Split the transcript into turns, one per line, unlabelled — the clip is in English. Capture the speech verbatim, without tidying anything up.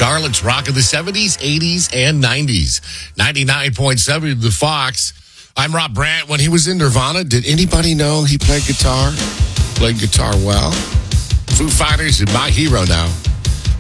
Charlotte's rock of the seventies, eighties, and nineties. ninety-nine point seven The Fox. I'm Rob Brandt. When he was in Nirvana, did anybody know he played guitar? Played guitar well. Foo Fighters is my hero now.